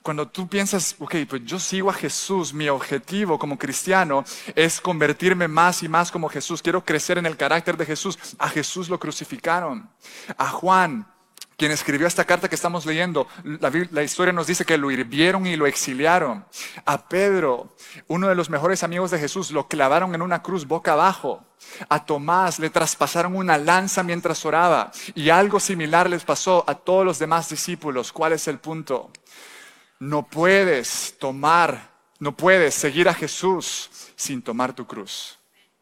cuando tú piensas, ok, pues yo sigo a Jesús, mi objetivo como cristiano es convertirme más y más como Jesús, quiero crecer en el carácter de Jesús. A Jesús lo crucificaron. A Juan, quien escribió esta carta que estamos leyendo, la historia nos dice que lo hirvieron y lo exiliaron. A Pedro, uno de los mejores amigos de Jesús, lo clavaron en una cruz boca abajo. A Tomás le traspasaron una lanza mientras oraba. Y algo similar les pasó a todos los demás discípulos. ¿Cuál es el punto? No puedes seguir a Jesús sin tomar tu cruz.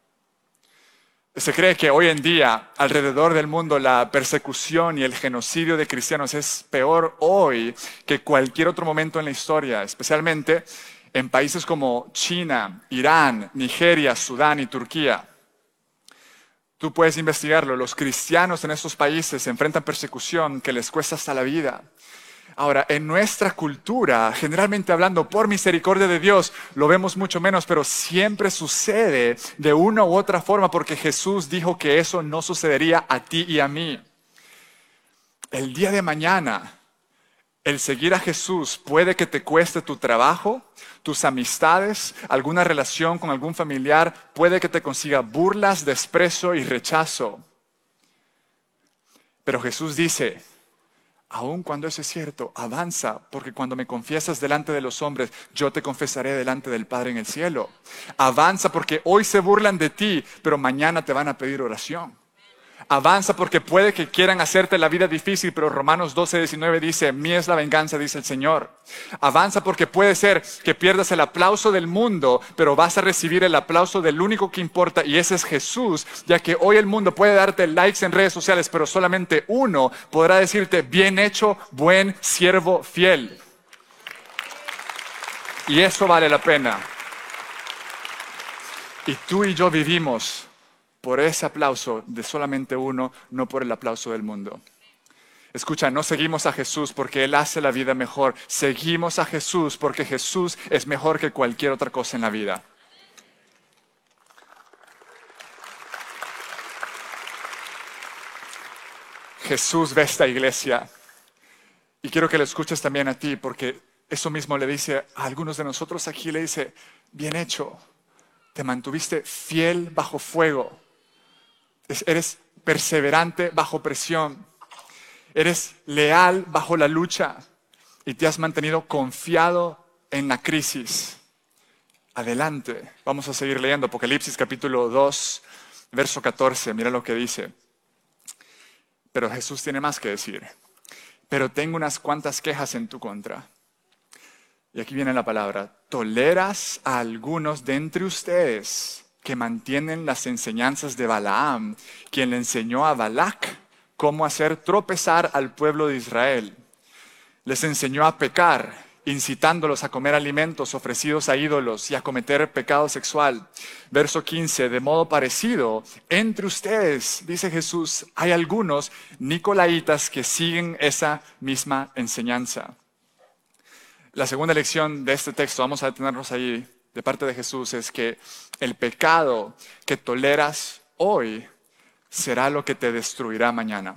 Se cree que hoy en día, alrededor del mundo, la persecución y el genocidio de cristianos es peor hoy que cualquier otro momento en la historia, especialmente en países como China, Irán, Nigeria, Sudán y Turquía. Tú puedes investigarlo. Los cristianos en estos países enfrentan persecución que les cuesta hasta la vida. Ahora, en nuestra cultura, generalmente hablando, por misericordia de Dios, lo vemos mucho menos, pero siempre sucede de una u otra forma porque Jesús dijo que eso no sucedería a ti y a mí. El día de mañana, el seguir a Jesús puede que te cueste tu trabajo, tus amistades, alguna relación con algún familiar, puede que te consiga burlas, desprecio y rechazo. Pero Jesús dice, aun cuando eso es cierto, avanza, porque cuando me confiesas delante de los hombres, yo te confesaré delante del Padre en el cielo. Avanza porque hoy se burlan de ti, pero mañana te van a pedir oración. Avanza porque puede que quieran hacerte la vida difícil, pero Romanos 12:19 dice, mía es la venganza, dice el Señor. Avanza porque puede ser que pierdas el aplauso del mundo, pero vas a recibir el aplauso del único que importa, y ese es Jesús, ya que hoy el mundo puede darte likes en redes sociales, pero solamente uno podrá decirte, bien hecho, buen siervo fiel. Y eso vale la pena. Y tú y yo vivimos por ese aplauso de solamente uno, no por el aplauso del mundo. Escucha, no seguimos a Jesús porque Él hace la vida mejor. Seguimos a Jesús porque Jesús es mejor que cualquier otra cosa en la vida. Jesús ve esta iglesia. Y quiero que lo escuches también a ti, porque eso mismo le dice a algunos de nosotros aquí, le dice, bien hecho, te mantuviste fiel bajo fuego. Eres perseverante bajo presión. Eres leal bajo la lucha. Y te has mantenido confiado en la crisis. Adelante. Vamos a seguir leyendo Apocalipsis capítulo 2, verso 14. Mira lo que dice. Pero Jesús tiene más que decir. Pero tengo unas cuantas quejas en tu contra. Y aquí viene la palabra. Toleras a algunos de entre ustedes que mantienen las enseñanzas de Balaam, quien le enseñó a Balac cómo hacer tropezar al pueblo de Israel. Les enseñó a pecar, incitándolos a comer alimentos ofrecidos a ídolos y a cometer pecado sexual. Verso 15, de modo parecido, entre ustedes, dice Jesús, hay algunos nicolaitas que siguen esa misma enseñanza. La segunda lección de este texto, vamos a detenernos ahí, de parte de Jesús, es que el pecado que toleras hoy será lo que te destruirá mañana.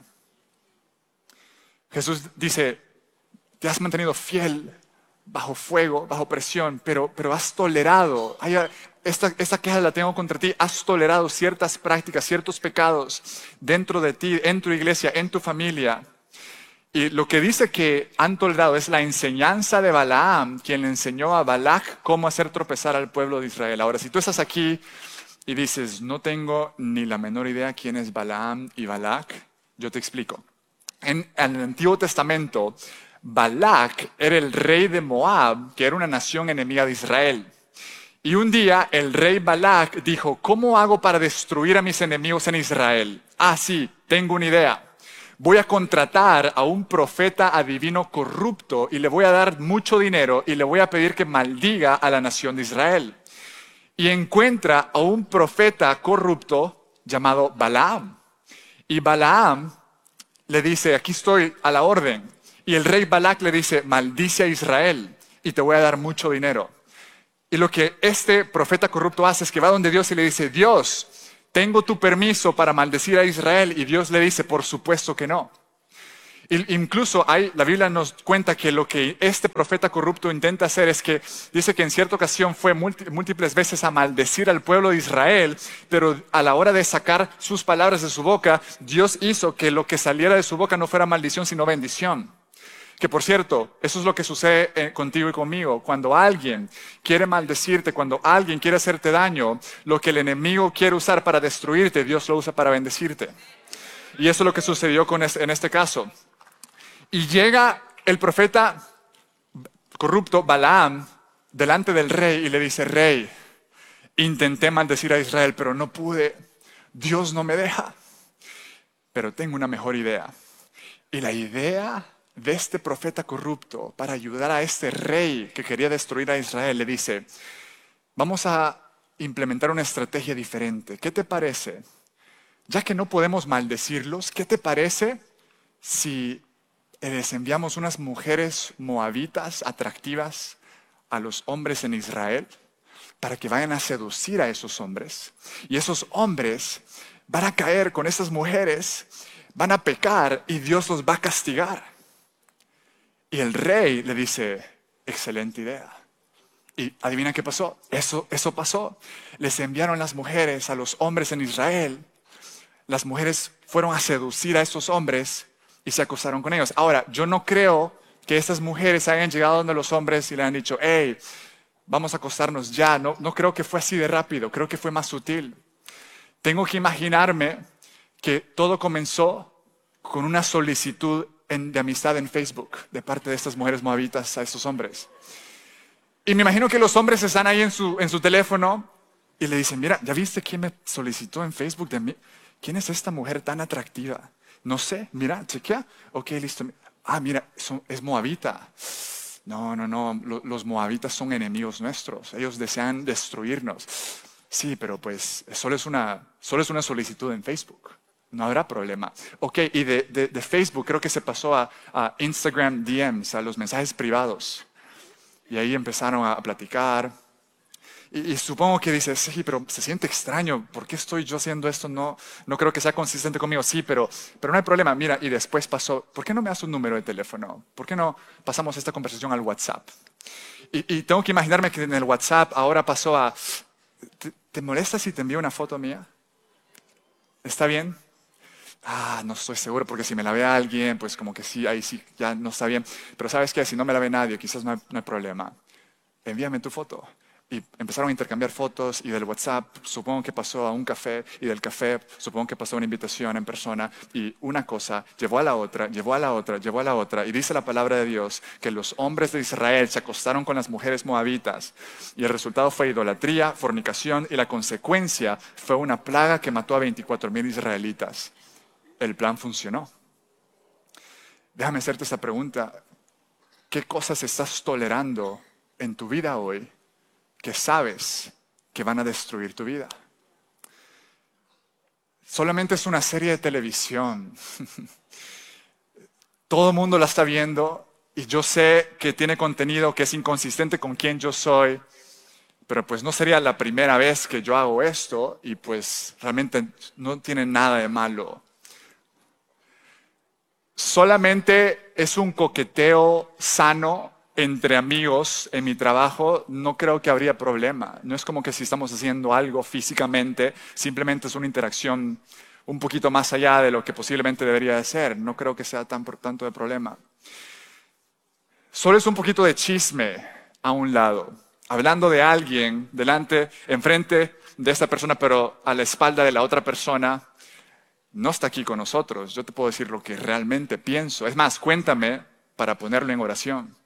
Jesús dice, te has mantenido fiel bajo fuego, bajo presión, pero has tolerado, esta queja la tengo contra ti, has tolerado ciertas prácticas, ciertos pecados dentro de ti, en tu iglesia, en tu familia. Y lo que dice que han tolerado es la enseñanza de Balaam, quien le enseñó a Balac cómo hacer tropezar al pueblo de Israel. Ahora, si tú estás aquí y dices, no tengo ni la menor idea quién es Balaam y Balac, yo te explico. En el Antiguo Testamento, Balac era el rey de Moab, que era una nación enemiga de Israel. Y un día el rey Balac dijo, ¿cómo hago para destruir a mis enemigos en Israel? Ah, sí, tengo una idea. Voy a contratar a un profeta adivino corrupto y le voy a dar mucho dinero y le voy a pedir que maldiga a la nación de Israel. Y encuentra a un profeta corrupto llamado Balaam. Y Balaam le dice, aquí estoy a la orden. Y el rey Balac le dice, maldice a Israel y te voy a dar mucho dinero. Y lo que este profeta corrupto hace es que va donde Dios y le dice, Dios, tengo tu permiso para maldecir a Israel. Y Dios le dice, por supuesto que no. Incluso la Biblia nos cuenta que lo que este profeta corrupto intenta hacer es que dice que en cierta ocasión fue múltiples veces a maldecir al pueblo de Israel, pero a la hora de sacar sus palabras de su boca, Dios hizo que lo que saliera de su boca no fuera maldición, sino bendición. Que por cierto, eso es lo que sucede contigo y conmigo. Cuando alguien quiere maldecirte, cuando alguien quiere hacerte daño, lo que el enemigo quiere usar para destruirte, Dios lo usa para bendecirte. Y eso es lo que sucedió en este caso. Y llega el profeta corrupto, Balaam, delante del rey y le dice: Rey, intenté maldecir a Israel, pero no pude. Dios no me deja. Pero tengo una mejor idea. Y la idea de este profeta corrupto para ayudar a este rey que quería destruir a Israel le dice: vamos a implementar una estrategia diferente. ¿Qué te parece? Ya que no podemos maldecirlos, ¿qué te parece si les enviamos unas mujeres moabitas atractivas a los hombres en Israel para que vayan a seducir a esos hombres? Y esos hombres van a caer con esas mujeres, van a pecar y Dios los va a castigar. Y el rey le dice: excelente idea. Y adivina qué pasó. Eso pasó. Les enviaron las mujeres a los hombres en Israel. Las mujeres fueron a seducir a esos hombres y se acostaron con ellos. Ahora, yo no creo que estas mujeres hayan llegado donde los hombres y le han dicho: hey, vamos a acostarnos ya. No creo que fue así de rápido, creo que fue más sutil. Tengo que imaginarme que todo comenzó con una solicitud de amistad en Facebook de parte de estas mujeres moabitas a estos hombres. Y me imagino que los hombres están ahí en su teléfono y le dicen: mira, ¿ya viste quién me solicitó en Facebook de mí? ¿Quién es esta mujer tan atractiva? No sé, mira, chequea. Ok, listo. Ah, mira, es moabita. No, los moabitas son enemigos nuestros. Ellos desean destruirnos. Sí, pero pues solo es una solicitud en Facebook. No habrá problema. Ok, y de Facebook creo que se pasó a Instagram DMs, a los mensajes privados. Y ahí empezaron a platicar. Y supongo que dices: sí, pero se siente extraño. ¿Por qué estoy yo haciendo esto? No creo que sea consistente conmigo. Sí, pero no hay problema. Mira, y después pasó: ¿por qué no me das un número de teléfono? ¿Por qué no pasamos esta conversación al WhatsApp? Y tengo que imaginarme que en el WhatsApp ahora pasó a: ¿te molesta si te envío una foto mía? ¿Está bien? No estoy seguro, porque si me la ve alguien, pues como que sí, ahí sí, ya no está bien. Pero ¿sabes qué? Si no me la ve nadie, quizás no hay problema. Envíame tu foto. Y empezaron a intercambiar fotos, y del WhatsApp supongo que pasó a un café, y del café supongo que pasó a una invitación en persona, y una cosa llevó a la otra, llevó a la otra, llevó a la otra. Y dice la palabra de Dios que los hombres de Israel se acostaron con las mujeres moabitas, y el resultado fue idolatría, fornicación, y la consecuencia fue una plaga que mató a 24,000 israelitas. El plan funcionó. Déjame hacerte esta pregunta: ¿qué cosas estás tolerando en tu vida hoy que sabes que van a destruir tu vida? Solamente es una serie de televisión. Todo el mundo la está viendo y yo sé que tiene contenido que es inconsistente con quien yo soy, pero pues no sería la primera vez que yo hago esto y pues realmente no tiene nada de malo. Solamente es un coqueteo sano entre amigos en mi trabajo. No creo que habría problema. No es como que si estamos haciendo algo físicamente, simplemente es una interacción un poquito más allá de lo que posiblemente debería de ser. No creo que sea tanto de problema. Solo es un poquito de chisme a un lado, hablando de alguien enfrente de esta persona, pero a la espalda de la otra persona. No está aquí con nosotros. Yo te puedo decir lo que realmente pienso. Es más, cuéntame para ponerlo en oración.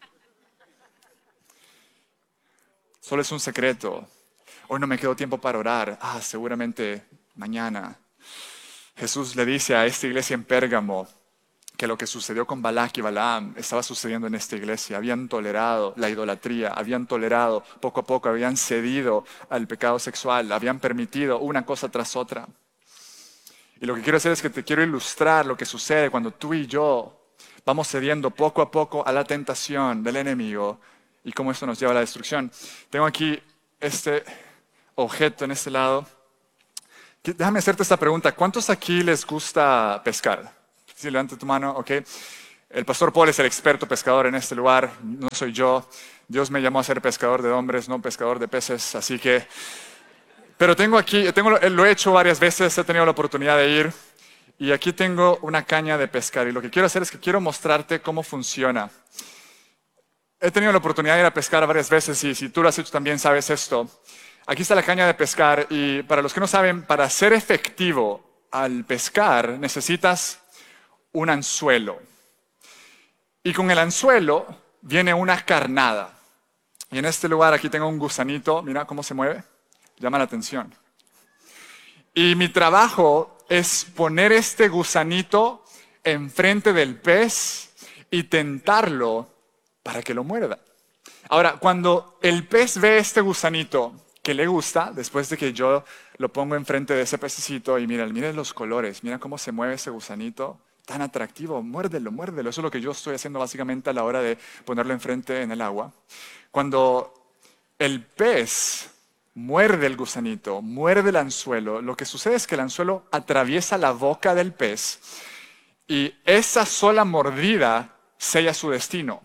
Solo es un secreto. Hoy no me quedó tiempo para orar. Seguramente mañana. Jesús le dice a esta iglesia en Pérgamo que lo que sucedió con Balac y Balaam estaba sucediendo en esta iglesia. Habían tolerado la idolatría, habían tolerado poco a poco, habían cedido al pecado sexual, habían permitido una cosa tras otra. Y lo que quiero hacer es que te quiero ilustrar lo que sucede cuando tú y yo vamos cediendo poco a poco a la tentación del enemigo y cómo esto nos lleva a la destrucción. Tengo aquí este objeto en este lado. Déjame hacerte esta pregunta. ¿Cuántos aquí les gusta pescar? Sí, levanta tu mano, ok. El pastor Paul es el experto pescador en este lugar, no soy yo. Dios me llamó a ser pescador de hombres, no pescador de peces, así que... Pero lo he hecho varias veces, he tenido la oportunidad de ir y aquí tengo una caña de pescar y lo que quiero hacer es que quiero mostrarte cómo funciona. He tenido la oportunidad de ir a pescar varias veces y si tú lo has hecho también sabes esto. Aquí está la caña de pescar y para los que no saben, para ser efectivo al pescar necesitas un anzuelo. Y con el anzuelo viene una carnada. Y en este lugar aquí tengo un gusanito, mira cómo se mueve, llama la atención. Y mi trabajo es poner este gusanito enfrente del pez y tentarlo para que lo muerda. Ahora, cuando el pez ve este gusanito que le gusta, después de que yo lo pongo enfrente de ese pececito y mira los colores, mira cómo se mueve ese gusanito, tan atractivo, muérdelo, muérdelo. Eso es lo que yo estoy haciendo básicamente a la hora de ponerlo enfrente en el agua. Cuando el pez muerde el gusanito, muerde el anzuelo, lo que sucede es que el anzuelo atraviesa la boca del pez y esa sola mordida sella su destino.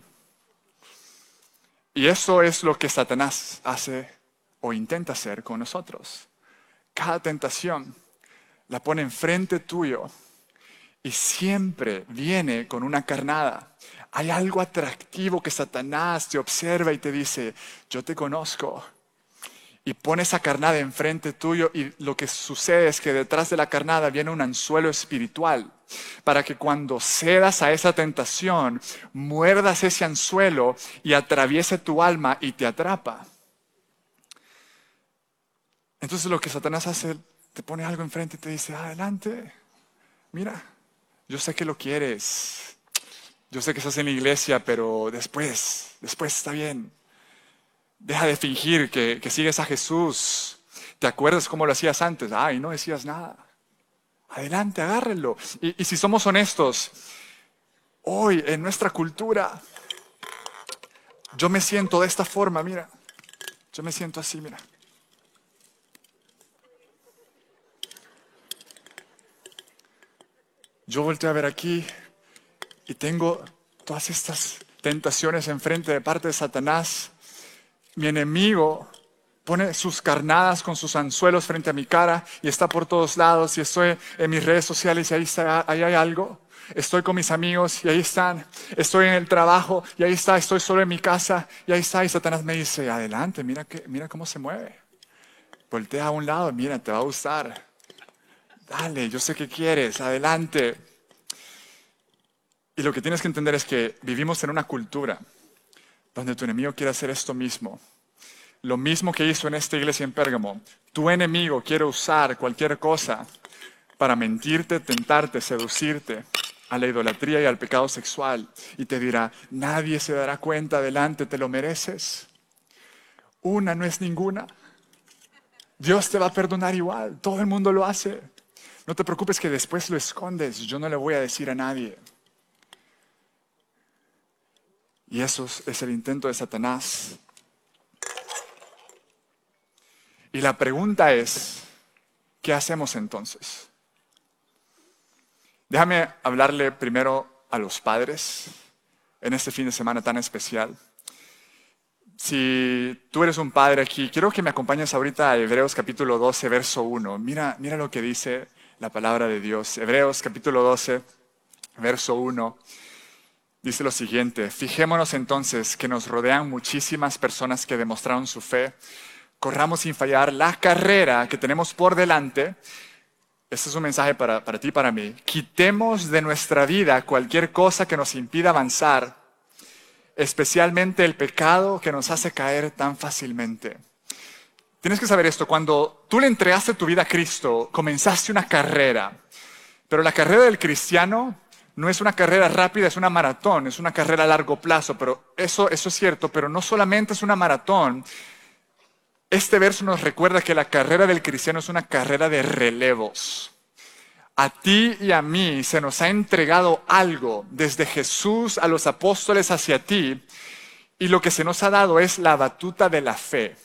Y eso es lo que Satanás hace o intenta hacer con nosotros. Cada tentación la pone enfrente tuyo y siempre viene con una carnada. Hay algo atractivo que Satanás te observa y te dice, yo te conozco. Y pone esa carnada enfrente tuyo y lo que sucede es que detrás de la carnada viene un anzuelo espiritual para que cuando cedas a esa tentación, muerdas ese anzuelo y atraviese tu alma y te atrapa. Entonces lo que Satanás hace, te pone algo enfrente y te dice, adelante, mira, yo sé que lo quieres, yo sé que estás en la iglesia, pero después está bien. Deja de fingir que sigues a Jesús. ¿Te acuerdas cómo lo hacías antes? Ay, no decías nada. Adelante, agárrenlo. Y si somos honestos, hoy en nuestra cultura, yo me siento de esta forma, mira. Yo me siento así, mira. Yo volteo a ver aquí y tengo todas estas tentaciones enfrente de parte de Satanás. Mi enemigo pone sus carnadas con sus anzuelos frente a mi cara y está por todos lados y estoy en mis redes sociales y ahí hay algo. Estoy con mis amigos y ahí están. Estoy en el trabajo y ahí está. Estoy solo en mi casa y ahí está. Y Satanás me dice, adelante, mira cómo se mueve. Voltea a un lado, mira, te va a gustar. Dale, yo sé que quieres, adelante. Y lo que tienes que entender es que vivimos en una cultura donde tu enemigo quiere hacer esto mismo. Lo mismo que hizo en esta iglesia en Pérgamo. Tu enemigo quiere usar cualquier cosa para mentirte, tentarte, seducirte a la idolatría y al pecado sexual. Y te dirá, nadie se dará cuenta, adelante, te lo mereces. Una no es ninguna. Dios te va a perdonar igual, todo el mundo lo hace. No te preocupes que después lo escondes, yo no le voy a decir a nadie. Y eso es el intento de Satanás. Y la pregunta es, ¿qué hacemos entonces? Déjame hablarle primero a los padres en este fin de semana tan especial. Si tú eres un padre aquí, quiero que me acompañes ahorita a Hebreos capítulo 12, verso 1. Mira lo que dice la palabra de Dios. Hebreos capítulo 12, verso 1. Dice lo siguiente, fijémonos entonces que nos rodean muchísimas personas que demostraron su fe. Corramos sin fallar la carrera que tenemos por delante. Este es un mensaje para ti y para mí. Quitemos de nuestra vida cualquier cosa que nos impida avanzar, especialmente el pecado que nos hace caer tan fácilmente. Tienes que saber esto, cuando tú le entregaste tu vida a Cristo, comenzaste una carrera. Pero la carrera del cristiano no es una carrera rápida, es una maratón, es una carrera a largo plazo. Pero eso es cierto, pero no solamente es una maratón. Este verso nos recuerda que la carrera del cristiano es una carrera de relevos. A ti y a mí se nos ha entregado algo, desde Jesús a los apóstoles hacia ti, y lo que se nos ha dado es la batuta de la fe.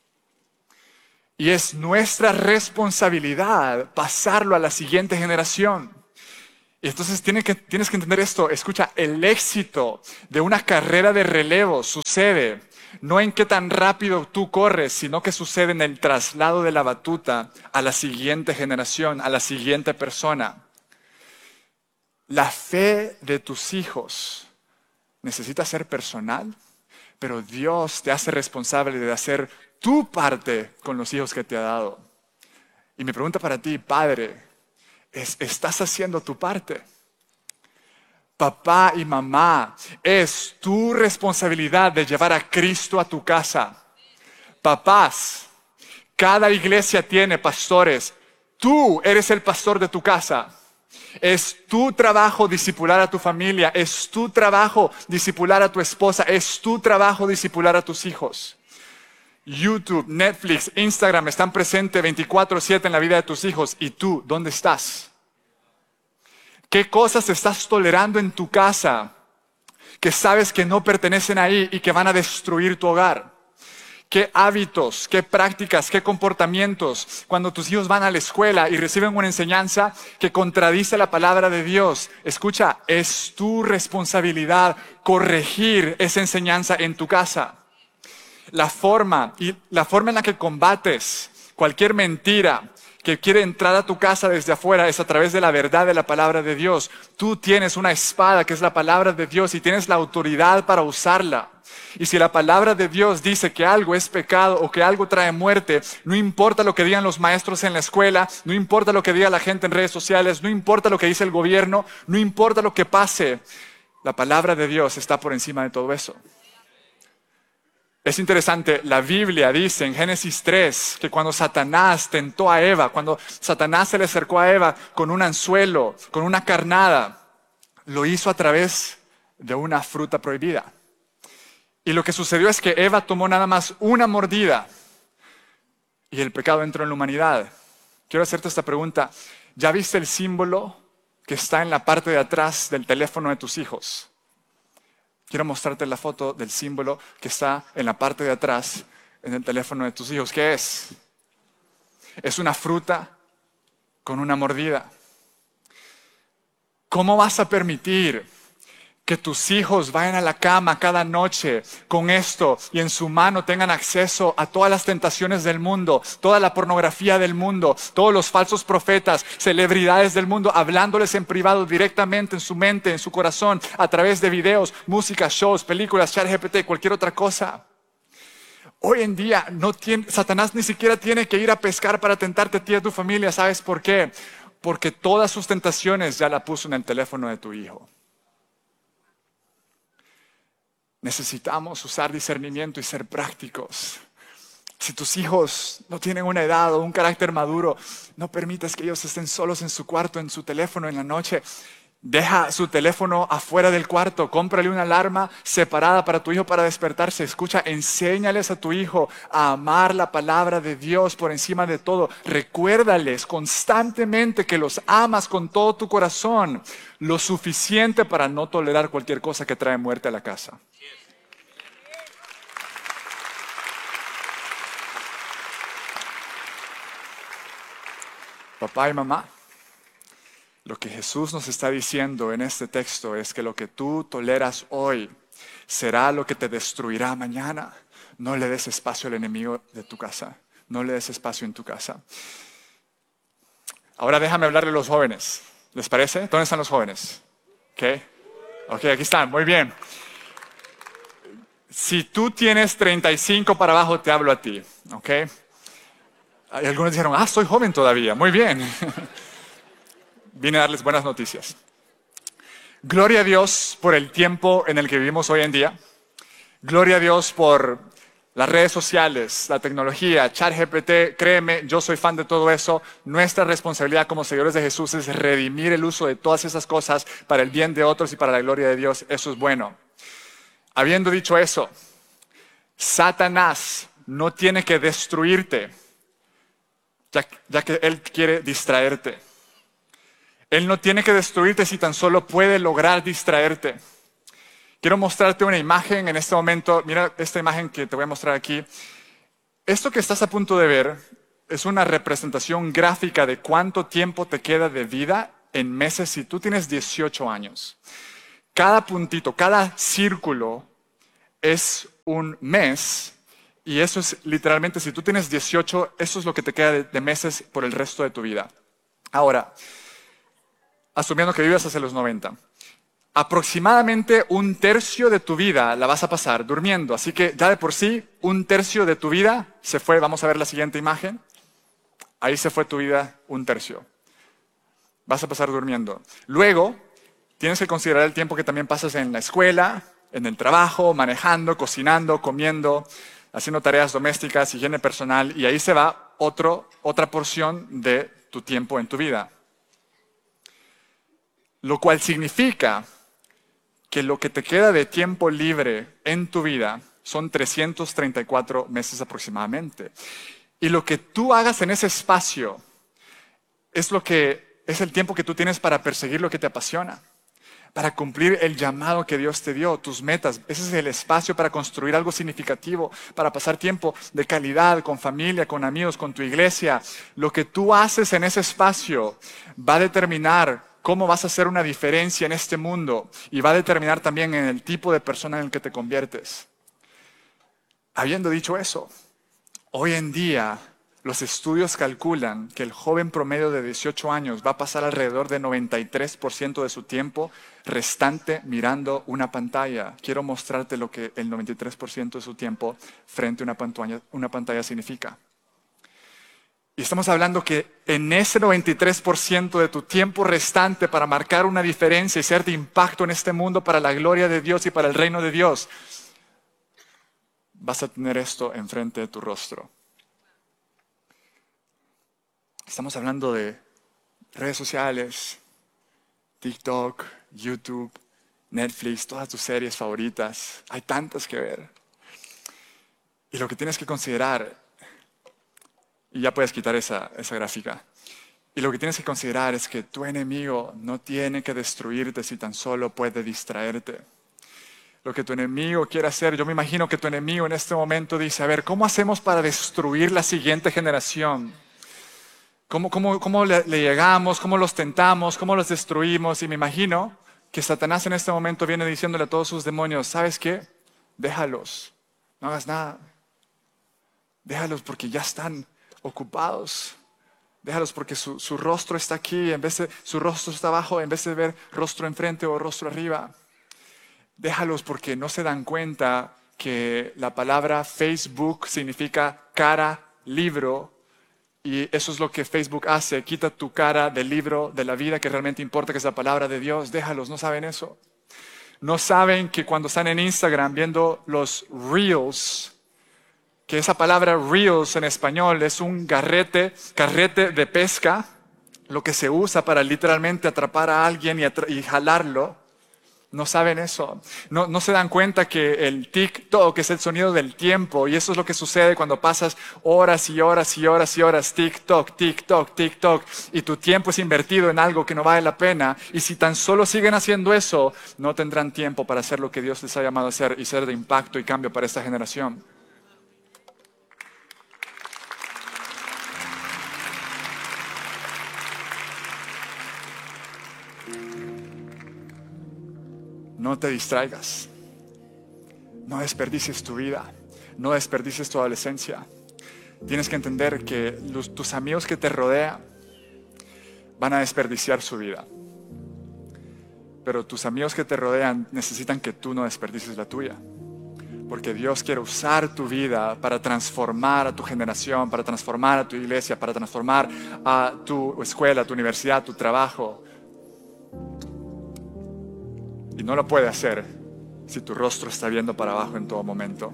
Y es nuestra responsabilidad pasarlo a la siguiente generación. Y entonces tienes que entender esto. Escucha, el éxito de una carrera de relevo sucede no en qué tan rápido tú corres, sino que sucede en el traslado de la batuta a la siguiente generación, a la siguiente persona. La fe de tus hijos necesita ser personal, pero Dios te hace responsable de hacer tu parte con los hijos que te ha dado. Y mi pregunta para ti, padre, ¿estás haciendo tu parte? Papá y mamá, es tu responsabilidad de llevar a Cristo a tu casa. Papás, cada iglesia tiene pastores. Tú eres el pastor de tu casa. Es tu trabajo discipular a tu familia. Es tu trabajo discipular a tu esposa. Es tu trabajo discipular a tus hijos. YouTube, Netflix, Instagram están presentes 24/7 en la vida de tus hijos. ¿Y tú, dónde estás? ¿Qué cosas estás tolerando en tu casa que sabes que no pertenecen ahí y que van a destruir tu hogar? ¿Qué hábitos, qué prácticas, qué comportamientos cuando tus hijos van a la escuela y reciben una enseñanza que contradice la palabra de Dios? Escucha, es tu responsabilidad corregir esa enseñanza en tu casa. La forma en la que combates cualquier mentira que quiere entrar a tu casa desde afuera es a través de la verdad de la palabra de Dios. Tú tienes una espada que es la palabra de Dios y tienes la autoridad para usarla. Y si la palabra de Dios dice que algo es pecado o que algo trae muerte, no importa lo que digan los maestros en la escuela, no importa lo que diga la gente en redes sociales, no importa lo que dice el gobierno, no importa lo que pase, la palabra de Dios está por encima de todo eso. Es interesante, la Biblia dice en Génesis 3 que cuando Satanás tentó a Eva, cuando Satanás se le acercó a Eva con un anzuelo, con una carnada, lo hizo a través de una fruta prohibida. Y lo que sucedió es que Eva tomó nada más una mordida y el pecado entró en la humanidad. Quiero hacerte esta pregunta. ¿Ya viste el símbolo que está en la parte de atrás del teléfono de tus hijos? Quiero mostrarte la foto del símbolo que está en la parte de atrás en el teléfono de tus hijos. ¿Qué es? Es una fruta con una mordida. ¿Cómo vas a permitir que tus hijos vayan a la cama cada noche con esto y en su mano tengan acceso a todas las tentaciones del mundo, toda la pornografía del mundo, todos los falsos profetas, celebridades del mundo, hablándoles en privado directamente en su mente, en su corazón, a través de videos, música, shows, películas, ChatGPT, cualquier otra cosa? Hoy en día Satanás ni siquiera tiene que ir a pescar para tentarte a ti y a tu familia. ¿Sabes por qué? Porque todas sus tentaciones ya la puso en el teléfono de tu hijo. Necesitamos usar discernimiento y ser prácticos. Si tus hijos no tienen una edad o un carácter maduro, no permitas que ellos estén solos en su cuarto, en su teléfono en la noche. Deja su teléfono afuera del cuarto, cómprale una alarma separada para tu hijo para despertarse. Escucha, enséñales a tu hijo a amar la palabra de Dios por encima de todo. Recuérdales constantemente que los amas con todo tu corazón, lo suficiente para no tolerar cualquier cosa que trae muerte a la casa. Papá y mamá, lo que Jesús nos está diciendo en este texto es que lo que tú toleras hoy será lo que te destruirá mañana. No le des espacio al enemigo de tu casa. No le des espacio en tu casa. Ahora déjame hablarle a los jóvenes. ¿Les parece? ¿Dónde están los jóvenes? Ok, aquí están. Muy bien. Si tú tienes 35 para abajo, te hablo a ti. ¿Ok? Y algunos dijeron, soy joven todavía. Muy bien. Vine a darles buenas noticias. Gloria a Dios por el tiempo en el que vivimos hoy en día. Gloria a Dios por las redes sociales, la tecnología, ChatGPT. Créeme, yo soy fan de todo eso. Nuestra responsabilidad como seguidores de Jesús es redimir el uso de todas esas cosas para el bien de otros y para la gloria de Dios. Eso es bueno. Habiendo dicho eso, Satanás no tiene que destruirte, ya que él quiere distraerte. Él no tiene que destruirte si tan solo puede lograr distraerte. Quiero mostrarte una imagen en este momento. Mira esta imagen que te voy a mostrar aquí. Esto que estás a punto de ver es una representación gráfica de cuánto tiempo te queda de vida en meses si tú tienes 18 años. Cada puntito, cada círculo es un mes y eso es literalmente, si tú tienes 18, eso es lo que te queda de meses por el resto de tu vida. Ahora, asumiendo que vivas hacia los 90, aproximadamente un tercio de tu vida la vas a pasar durmiendo. Así que ya de por sí, un tercio de tu vida se fue. Vamos a ver la siguiente imagen. Ahí se fue tu vida, un tercio. Vas a pasar durmiendo. Luego, tienes que considerar el tiempo que también pasas en la escuela, en el trabajo, manejando, cocinando, comiendo, haciendo tareas domésticas, higiene personal, y ahí se va otra porción de tu tiempo en tu vida. Lo cual significa que lo que te queda de tiempo libre en tu vida son 334 meses aproximadamente. Y lo que tú hagas en ese espacio es el tiempo que tú tienes para perseguir lo que te apasiona, para cumplir el llamado que Dios te dio, tus metas. Ese es el espacio para construir algo significativo, para pasar tiempo de calidad con familia, con amigos, con tu iglesia. Lo que tú haces en ese espacio va a determinar cómo vas a hacer una diferencia en este mundo y va a determinar también en el tipo de persona en el que te conviertes. Habiendo dicho eso, hoy en día los estudios calculan que el joven promedio de 18 años va a pasar alrededor de 93% de su tiempo restante mirando una pantalla. Quiero mostrarte lo que el 93% de su tiempo frente a una pantalla significa. Y estamos hablando que en ese 93% de tu tiempo restante para marcar una diferencia y ser de impacto en este mundo para la gloria de Dios y para el reino de Dios, vas a tener esto enfrente de tu rostro. Estamos hablando de redes sociales, TikTok, YouTube, Netflix, todas tus series favoritas. Hay tantas que ver. Y lo que tienes que considerar, y ya puedes quitar esa gráfica, y lo que tienes que considerar es que tu enemigo no tiene que destruirte si tan solo puede distraerte. Lo que tu enemigo quiere hacer, yo me imagino que tu enemigo en este momento dice, a ver, ¿cómo hacemos para destruir la siguiente generación? ¿Cómo le llegamos? ¿Cómo los tentamos? ¿Cómo los destruimos? Y me imagino que Satanás en este momento viene diciéndole a todos sus demonios, ¿sabes qué? Déjalos, no hagas nada. Déjalos porque ya están ocupados. Déjalos porque su rostro está aquí, su rostro está abajo, en vez de ver rostro enfrente o rostro arriba. Déjalos porque no se dan cuenta que la palabra Facebook significa cara, libro, y eso es lo que Facebook hace, quita tu cara del libro de la vida que realmente importa, que es la palabra de Dios. Déjalos, no saben eso. No saben que cuando están en Instagram viendo los Reels, que esa palabra reels en español es un carrete de pesca, lo que se usa para literalmente atrapar a alguien y jalarlo. No saben eso. No se dan cuenta que el TikTok es el sonido del tiempo y eso es lo que sucede cuando pasas horas y horas y horas y horas TikTok, TikTok, TikTok y tu tiempo es invertido en algo que no vale la pena y si tan solo siguen haciendo eso, no tendrán tiempo para hacer lo que Dios les ha llamado a hacer y ser de impacto y cambio para esta generación. No te distraigas, no desperdicies tu vida, no desperdicies tu adolescencia. Tienes que entender que tus amigos que te rodean van a desperdiciar su vida. Pero tus amigos que te rodean necesitan que tú no desperdicies la tuya. Porque Dios quiere usar tu vida para transformar a tu generación, para transformar a tu iglesia, para transformar a tu escuela, a tu universidad, a tu trabajo. Y no lo puede hacer si tu rostro está viendo para abajo en todo momento.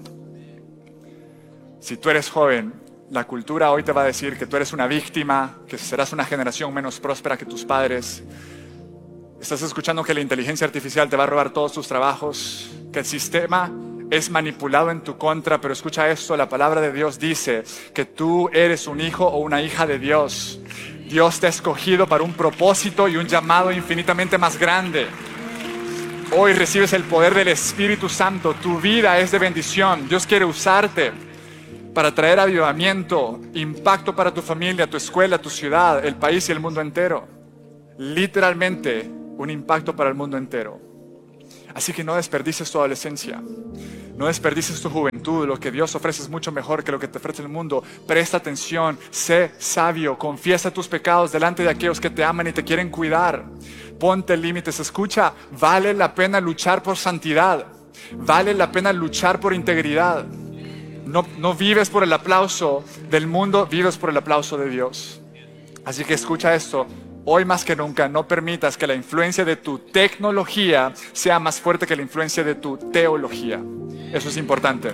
Si tú eres joven, la cultura hoy te va a decir que tú eres una víctima, que serás una generación menos próspera que tus padres. Estás escuchando que la inteligencia artificial te va a robar todos tus trabajos, que el sistema es manipulado en tu contra, pero escucha esto, la palabra de Dios dice que tú eres un hijo o una hija de Dios. Dios te ha escogido para un propósito y un llamado infinitamente más grande. Hoy recibes el poder del Espíritu Santo. Tu vida es de bendición. Dios quiere usarte para traer avivamiento, impacto para tu familia, tu escuela, tu ciudad, el país y el mundo entero. literalmente un impacto para el mundo entero. Así que no desperdicies tu adolescencia, no desperdicies tu juventud. Lo que Dios ofrece es mucho mejor que lo que te ofrece el mundo. Presta atención, sé sabio, confiesa tus pecados delante de aquellos que te aman y te quieren cuidar. Ponte límites, escucha, vale la pena luchar por santidad, vale la pena luchar por integridad. No vives por el aplauso del mundo, vives por el aplauso de Dios. Así que escucha esto. Hoy más que nunca, no permitas que la influencia de tu tecnología sea más fuerte que la influencia de tu teología. Eso es importante.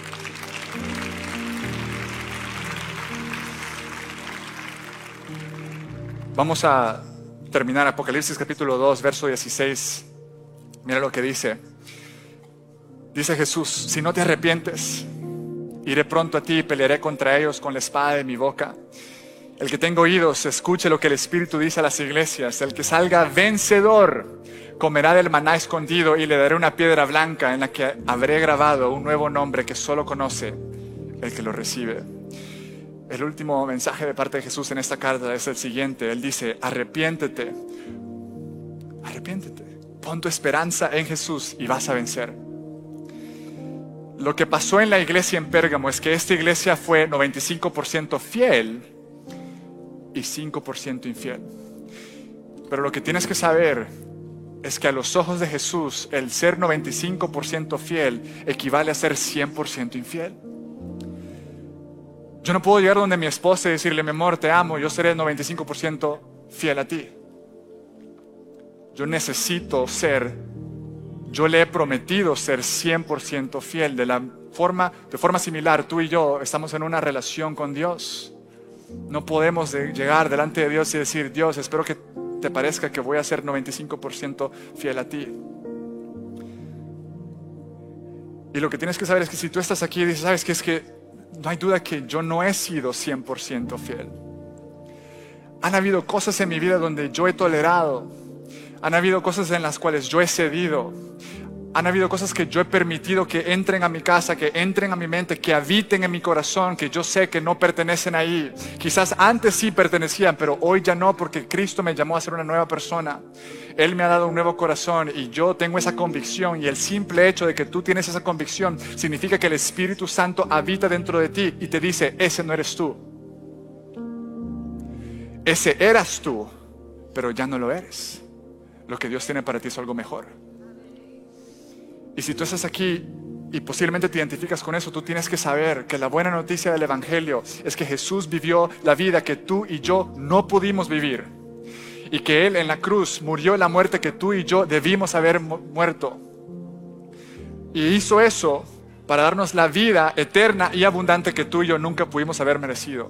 Vamos a terminar Apocalipsis capítulo 2, verso 16. Mira lo que dice. Dice Jesús, si no te arrepientes, iré pronto a ti y pelearé contra ellos con la espada de mi boca. El que tenga oídos, escuche lo que el Espíritu dice a las iglesias. El que salga vencedor, comerá del maná escondido y le daré una piedra blanca en la que habré grabado un nuevo nombre que solo conoce el que lo recibe. El último mensaje de parte de Jesús en esta carta es el siguiente. Él dice, arrepiéntete. Arrepiéntete. Pon tu esperanza en Jesús y vas a vencer. Lo que pasó en la iglesia en Pérgamo es que esta iglesia fue 95% fiel y 5% infiel. Pero lo que tienes que saber es que a los ojos de Jesús el ser 95% fiel equivale a ser 100% infiel. Yo no puedo llegar donde mi esposa y decirle, mi amor, te amo, yo seré 95% fiel a ti. Yo le he prometido ser 100% fiel. De forma similar, tú y yo estamos en una relación con Dios. No podemos llegar delante de Dios y decir, Dios, espero que te parezca que voy a ser 95% fiel a ti. Y lo que tienes que saber es que si tú estás aquí y dices, ¿sabes qué? Es que no hay duda que yo no he sido 100% fiel. Han habido cosas en mi vida donde yo he tolerado. Han habido cosas en las cuales yo he cedido. Han habido cosas que yo he permitido que entren a mi casa, que entren a mi mente, que habiten en mi corazón, que yo sé que no pertenecen ahí. Quizás antes sí pertenecían, pero hoy ya no, porque Cristo me llamó a ser una nueva persona. Él me ha dado un nuevo corazón y yo tengo esa convicción. Y el simple hecho de que tú tienes esa convicción significa que el Espíritu Santo habita dentro de ti y te dice, ese no eres tú. Ese eras tú, pero ya no lo eres. Lo que Dios tiene para ti es algo mejor. Y si tú estás aquí y posiblemente te identificas con eso, tú tienes que saber que la buena noticia del Evangelio es que Jesús vivió la vida que tú y yo no pudimos vivir. Y que Él en la cruz murió la muerte que tú y yo debimos haber muerto. Y hizo eso para darnos la vida eterna y abundante que tú y yo nunca pudimos haber merecido.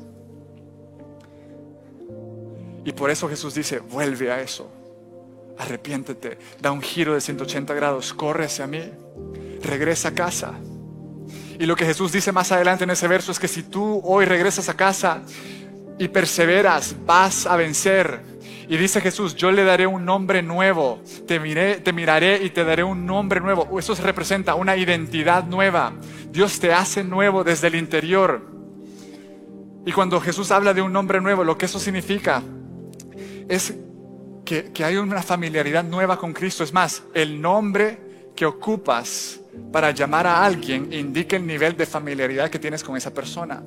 Y por eso Jesús dice, vuelve a eso. Arrepiéntete, da un giro de 180 grados, corre hacia mí, regresa a casa. Y lo que Jesús dice más adelante en ese verso es que si tú hoy regresas a casa y perseveras, vas a vencer. Y dice Jesús, yo le daré un nombre nuevo, te miraré y te daré un nombre nuevo. Eso representa una identidad nueva. Dios te hace nuevo desde el interior. Y cuando Jesús habla de un nombre nuevo, lo que eso significa es que hay una familiaridad nueva con Cristo. Es más, el nombre que ocupas para llamar a alguien indica el nivel de familiaridad que tienes con esa persona.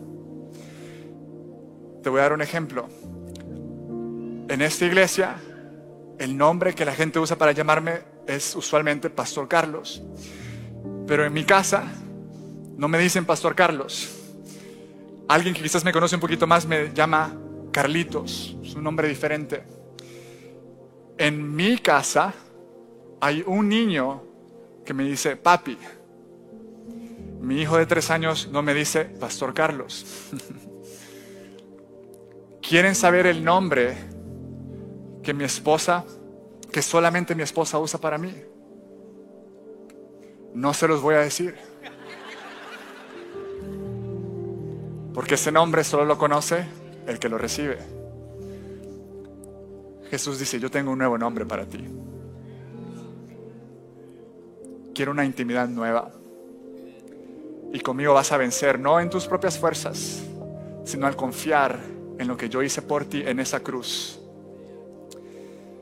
Te voy a dar un ejemplo. En esta iglesia, el nombre que la gente usa para llamarme es usualmente Pastor Carlos. Pero en mi casa no me dicen Pastor Carlos. Alguien que quizás me conoce un poquito más me llama Carlitos. Es un nombre diferente. En mi casa hay un niño que me dice papi. Mi hijo de 3 años no me dice Pastor Carlos. ¿Quieren saber el nombre que solamente mi esposa usa para mí? No se los voy a decir. Porque ese nombre solo lo conoce el que lo recibe. Jesús dice, yo tengo un nuevo nombre para ti. Quiero una intimidad nueva. Y conmigo vas a vencer, no en tus propias fuerzas, sino al confiar en lo que yo hice por ti en esa cruz.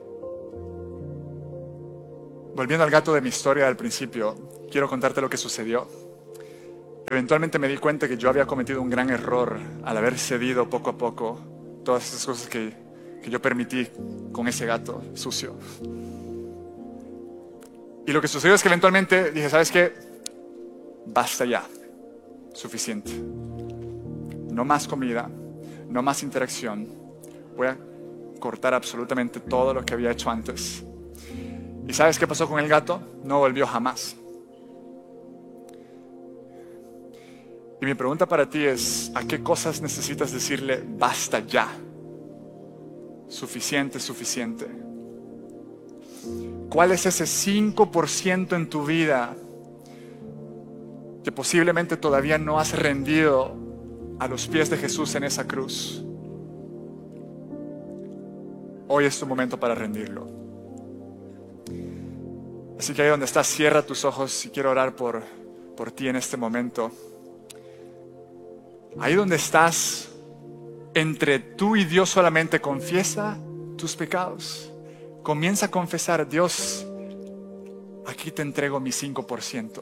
volviendo al gato de mi historia al principio, quiero contarte lo que sucedió. Eventualmente me di cuenta que yo había cometido un gran error al haber cedido poco a poco todas esas cosas que yo permití con ese gato sucio. Y lo que sucedió es que eventualmente dije, ¿sabes qué? Basta ya, suficiente. No más comida, no más interacción. Voy a cortar absolutamente todo lo que había hecho antes. ¿Y sabes qué pasó con el gato? No volvió jamás. Y mi pregunta para ti es, ¿a qué cosas necesitas decirle basta ya? Suficiente, suficiente. ¿Cuál es ese 5% en tu vida que posiblemente todavía no has rendido a los pies de Jesús en esa cruz? Hoy es tu momento para rendirlo. Así que ahí donde estás, cierra tus ojos y quiero orar por ti en este momento. Ahí donde estás, entre tú y Dios solamente confiesa tus pecados. Comienza a confesar, Dios, aquí te entrego mi 5%.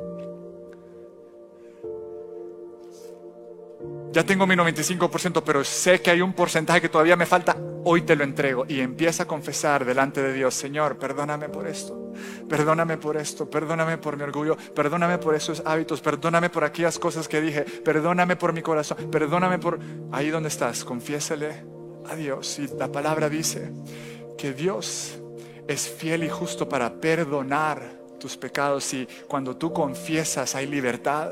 Ya tengo mi 95%, pero sé que hay un porcentaje que todavía me falta. Hoy te lo entrego. Y empieza a confesar delante de Dios, Señor, perdóname por esto. Perdóname por esto. Perdóname por mi orgullo. Perdóname por esos hábitos. Perdóname por aquellas cosas que dije. Perdóname por mi corazón. Perdóname por... Ahí donde estás, confiésale a Dios. Y la palabra dice que Dios es fiel y justo para perdonar tus pecados. Y cuando tú confiesas hay libertad.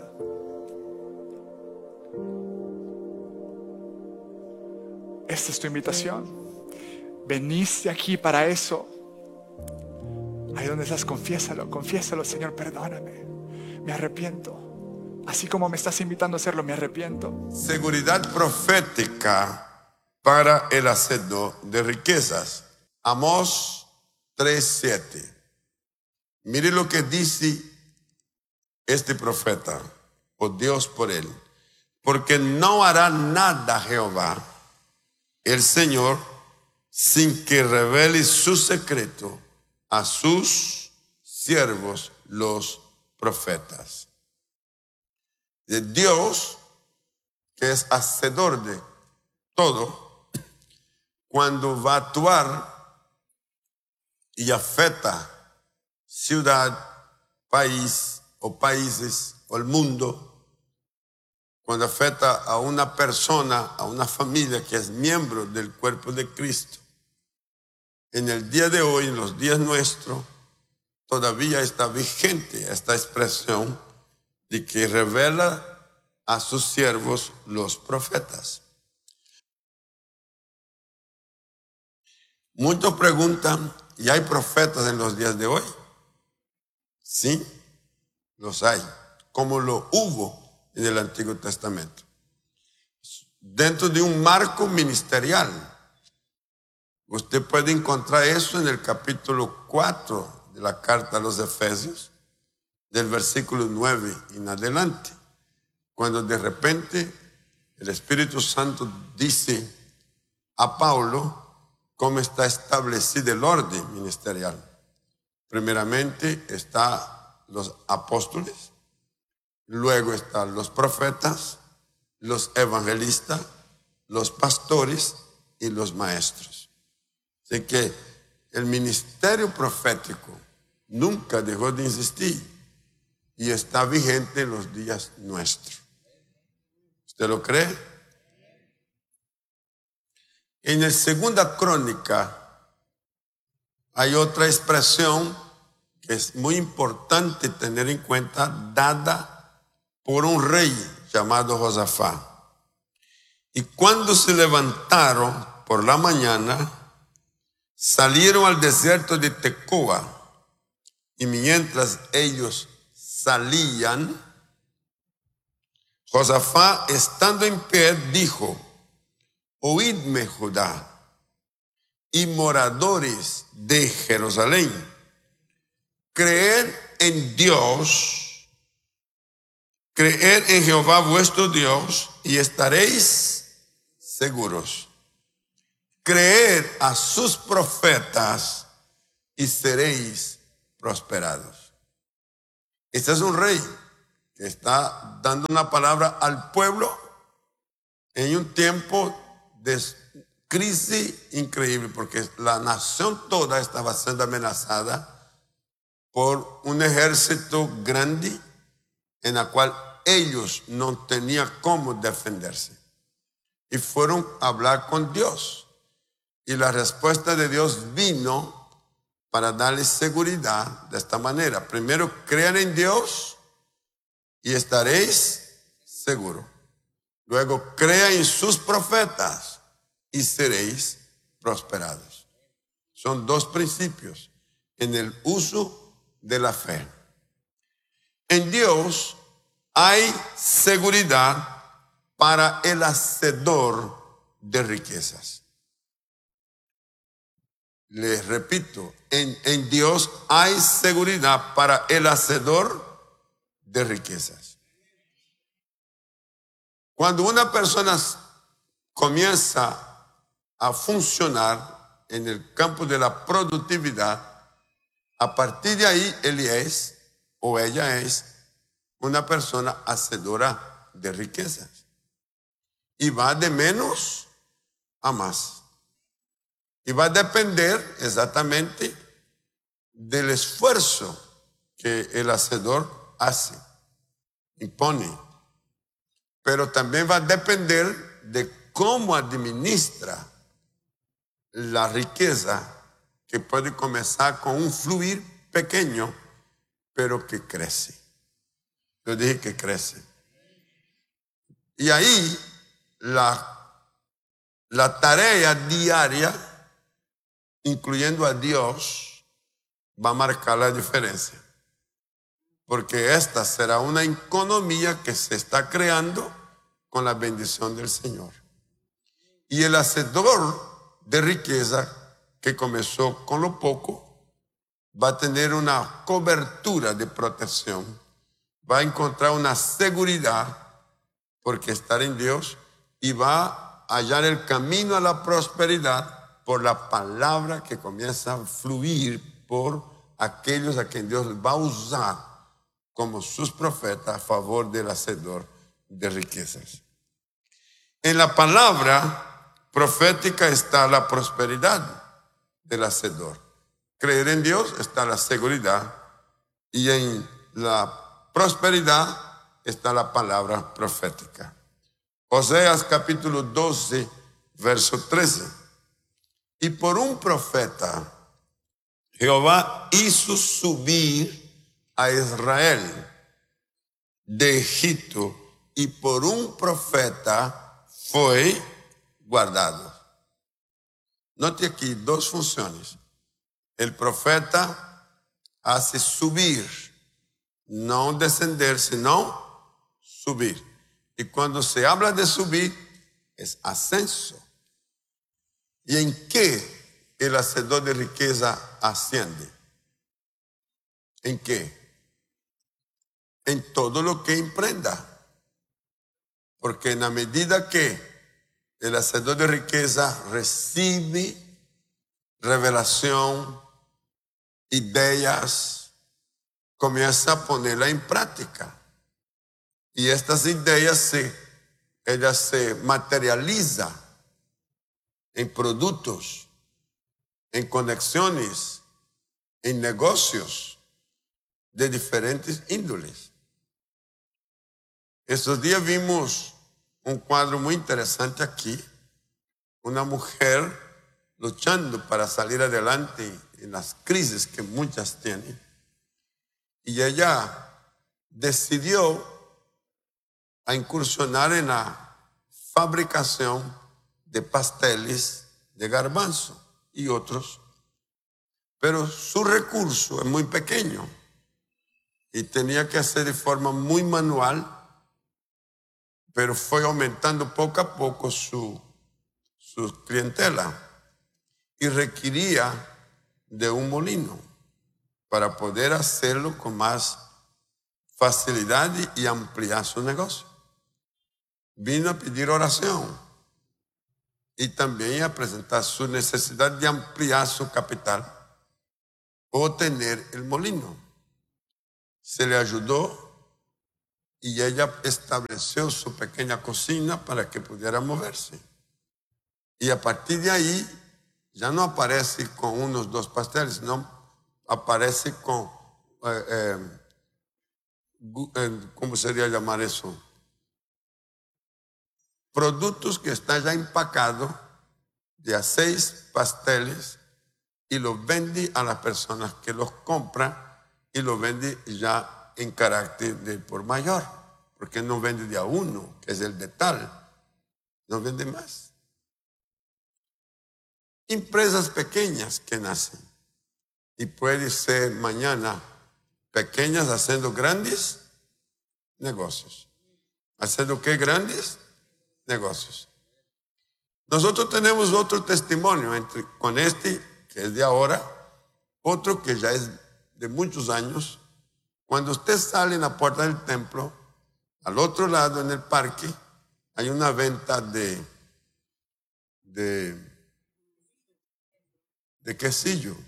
Esta es tu invitación. Veniste aquí para eso. Ahí donde estás, confiésalo, confiésalo, Señor, perdóname. Me arrepiento. Así como me estás invitando a hacerlo, me arrepiento. Seguridad profética para el hacedor de riquezas. Amós 3:7. Mire lo que dice este profeta, o Dios por él. Porque no hará nada Jehová, el Señor, sin que revele su secreto a sus siervos los profetas. De Dios, que es hacedor de todo, cuando va a actuar y afecta ciudad, país o países o el mundo, cuando afecta a una persona, a una familia que es miembro del cuerpo de Cristo, en el día de hoy, en los días nuestros, todavía está vigente esta expresión de que revela a sus siervos los profetas. Muchos preguntan, ¿y hay profetas en los días de hoy? Sí, los hay, como lo hubo en el Antiguo Testamento. Dentro de un marco ministerial. Usted puede encontrar eso en el capítulo 4 de la carta a los Efesios, del versículo 9 en adelante, cuando de repente el Espíritu Santo dice a Pablo cómo está establecido el orden ministerial. Primeramente están los apóstoles, luego están los profetas, los evangelistas, los pastores y los maestros. Así que el ministerio profético nunca dejó de existir y está vigente en los días nuestros. ¿Usted lo cree? En la segunda crónica hay otra expresión que es muy importante tener en cuenta, dada por un rey llamado Josafat. Y cuando se levantaron por la mañana, salieron al desierto de Tecoa, y mientras ellos salían, Josafat, estando en pie, dijo: oídme, Judá, y moradores de Jerusalén, creed en Dios, creed en Jehová vuestro Dios y estaréis seguros. Creed a sus profetas y seréis prosperados. Este es un rey que está dando una palabra al pueblo en un tiempo de crisis increíble, porque la nación toda estaba siendo amenazada por un ejército grande en la cual ellos no tenían cómo defenderse. Y fueron a hablar con Dios. Y la respuesta de Dios vino para darles seguridad de esta manera. Primero, crean en Dios y estaréis seguros. Luego, crean en sus profetas y seréis prosperados. Son dos principios en el uso de la fe. En Dios hay seguridad para el hacedor de riquezas. Les repito, en Dios hay seguridad para el hacedor de riquezas. Cuando una persona comienza a funcionar en el campo de la productividad, a partir de ahí él es o ella es una persona hacedora de riquezas. Y va de menos a más. Y va a depender exactamente del esfuerzo que el hacedor hace, impone. Pero también va a depender de cómo administra la riqueza, que puede comenzar con un fluir pequeño, pero que crece. Yo dije que crece. Y ahí la tarea diaria, incluyendo a Dios, va a marcar la diferencia. Porque esta será una economía que se está creando con la bendición del Señor. Y el hacedor de riqueza, que comenzó con lo poco, va a tener una cobertura de protección, va a encontrar una seguridad porque estar en Dios, y va a hallar el camino a la prosperidad por la palabra que comienza a fluir por aquellos a quien Dios va a usar como sus profetas a favor del hacedor de riquezas. En la palabra profética está la prosperidad del hacedor. Creer en Dios está la seguridad, y en la prosperidad está la palabra profética. Oseas capítulo 12, verso 13. Y por un profeta Jehová hizo subir a Israel de Egipto, y por un profeta fue guardado. Note aquí dos funciones. El profeta hace subir, no descender, sino subir. Y cuando se habla de subir, es ascenso. ¿Y en qué el hacedor de riqueza asciende? ¿En qué? En todo lo que emprenda. Porque en la medida que el hacedor de riqueza recibe revelación, ideas, comienza a ponerla en práctica. Y estas ideas ellas se materializan en productos, en conexiones, en negocios de diferentes índoles. Estos días vimos un cuadro muy interesante aquí, una mujer luchando para salir adelante en las crisis que muchas tienen. Y ella decidió a incursionar en la fabricación de pasteles de garbanzo y otros. Pero su recurso es muy pequeño y tenía que hacer de forma muy manual, pero fue aumentando poco a poco su clientela y requería de un molino para poder hacerlo con más facilidad y ampliar su negocio. Vino a pedir oración y también a presentar su necesidad de ampliar su capital. o tener el molino. Se le ayudó y ella estableció su pequeña cocina para que pudiera moverse. Y a partir de ahí ya no aparece con unos 2 pasteles, no aparece con, ¿cómo sería llamar eso? Productos que están ya empacados de a 6 pasteles y los vende a las personas que los compran y los vende ya en carácter de por mayor, porque no vende de a 1, que es el de tal, no vende más. Empresas pequeñas que nacen y puede ser mañana pequeñas haciendo grandes negocios. ¿Haciendo qué? Grandes negocios. Nosotros tenemos otro testimonio con este, que es de ahora, otro que ya es de muchos años. Cuando usted sale en la puerta del templo, al otro lado en el parque, hay una venta de quesillo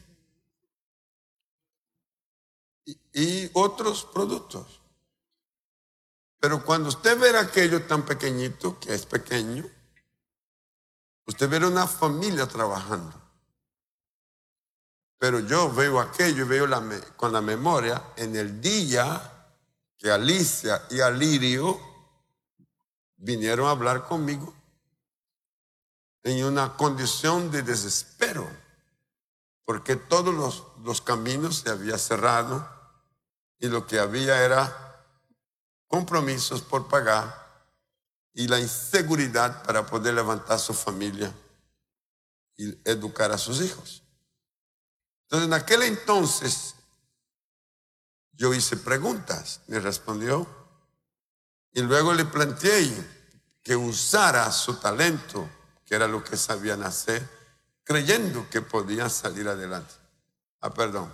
y otros productos. Pero cuando usted ve aquello tan pequeñito, que es pequeño, usted ve una familia trabajando. Pero yo veo aquello y veo con la memoria en el día que Alicia y Alirio vinieron a hablar conmigo en una condición de desespero, porque todos los caminos se habían cerrado y lo que había era compromisos por pagar y la inseguridad para poder levantar su familia y educar a sus hijos. Entonces, en aquel entonces, yo hice preguntas, me respondió, y luego le planteé que usara su talento, que era lo que sabían hacer, creyendo que podían salir adelante. Perdón.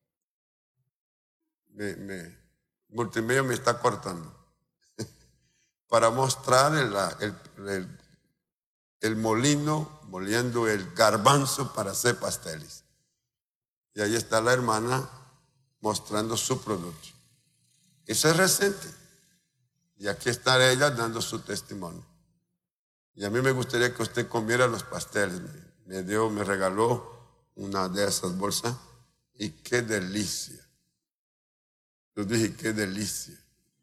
Multimedia me está cortando. Para mostrar el molino moliendo el garbanzo para hacer pasteles. Y ahí está la hermana mostrando su producto. Eso es reciente. Y aquí está ella dando su testimonio. Y a mí me gustaría que usted comiera los pasteles. Me regaló una de esas bolsas. Y qué delicia. Yo dije, qué delicia.